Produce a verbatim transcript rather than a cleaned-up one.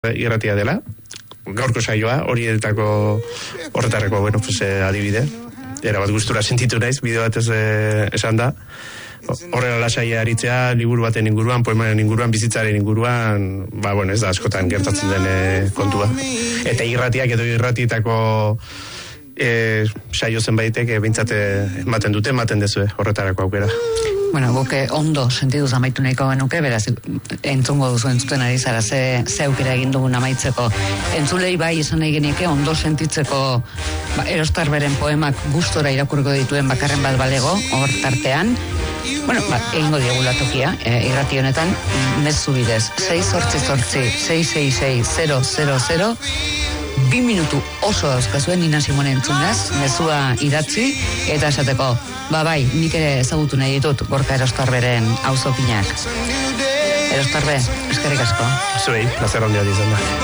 irratia dela, gaurko saioa, horietako horretarreko, bueno, pues, eh, adibide. Era bat gustura sentitu naiz, bideo batez eh, esan da. Horrela lasaia aritzea, liburu baten inguruan, poemaren inguruan, bizitzaren inguruan, ba, bueno, ez da askotan gertatzen den eh, kontua. Eta irratiak edo irratietako eh, saio zenbaitek eh, bintzate ematen dute, ematen dezue horretarako aukera. Bueno, goke ondo sentiduz amaitu nahiko genuke, beraz, entzungo duzu entzuten ari zara, ze, ze aukera egin dugun amaitzeko. Entzulei bai esan nahi genike ondo sentitzeko ba, Erostar beren poemak gustora irakurriko dituen bakarren bat balego, hor tartean. Bueno, ba, egingo diegula tokia, e, irrati honetan, mezu bidez, sei zortzi zortzi, sei sei sei, zero zero zero, bi minutu oso dauzkazuen Nina Simone entzunez, mezua idatzi, eta esateko, ba bai, nik ere ezagutu nahi ditut Gorka Erostar beren auzokinak. Erostar be, eskerrik asko. Zuei, plazer handia izan da.